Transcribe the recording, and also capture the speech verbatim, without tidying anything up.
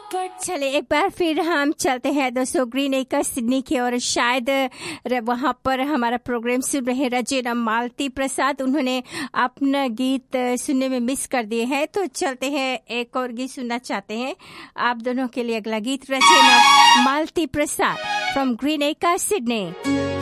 चले एक बार फिर हम चलते हैं दोस्तों ग्रीन एक्res सिडनी की और शायद वहां पर हमारा प्रोग्राम सुन रहे रचना मालती प्रसाद, उन्होंने अपना गीत सुनने में मिस कर दिए हैं। तो चलते हैं, एक और गीत सुनना चाहते हैं आप दोनों के लिए। अगला गीत रचना मालती प्रसाद फ्रॉम ग्रीन एक्res सिडनी।